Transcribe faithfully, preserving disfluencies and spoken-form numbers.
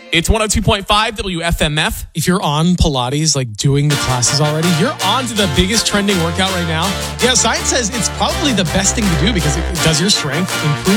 It's one oh two point five W F M F. If you're on Pilates, like doing the classes already, you're on to the biggest trending workout right now. Yeah, science says it's probably the best thing to do because it does your strength, improve